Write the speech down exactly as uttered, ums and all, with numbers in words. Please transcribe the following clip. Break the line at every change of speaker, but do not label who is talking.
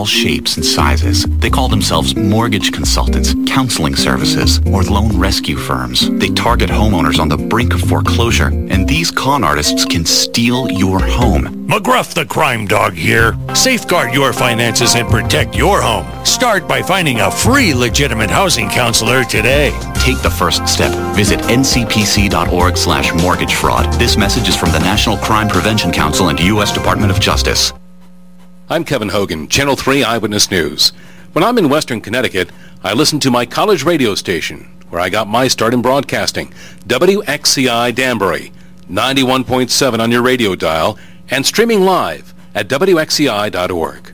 all shapes and sizes. They call themselves mortgage consultants, counseling services, or loan rescue firms. They target homeowners on the brink of foreclosure, and these con artists can steal your home.
McGruff the Crime Dog here. Safeguard your finances and protect your home. Start by finding a free legitimate housing counselor today.
Take the first step. Visit N C P C dot org slash mortgage fraud. This message is from the National Crime Prevention Council and U S Department of Justice.
I'm Kevin Hogan, Channel three Eyewitness News. When I'm in Western Connecticut, I listen to my college radio station, where I got my start in broadcasting, W X C I Danbury, ninety-one point seven on your radio dial, and streaming live at W X C I dot org.